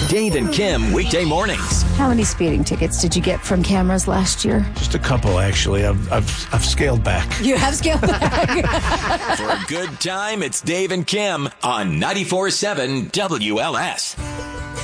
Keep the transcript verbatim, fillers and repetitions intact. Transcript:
Dave and Kim, weekday mornings. How many speeding tickets did you get from cameras last year? Just a couple, actually. I've I've, I've scaled back. You have scaled back. For a good time, it's Dave and Kim on ninety-four point seven W L S.